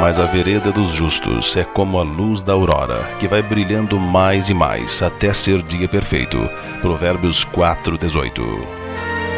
mas a vereda dos justos é como a luz da aurora, que vai brilhando mais e mais até ser dia perfeito. Provérbios 4:18.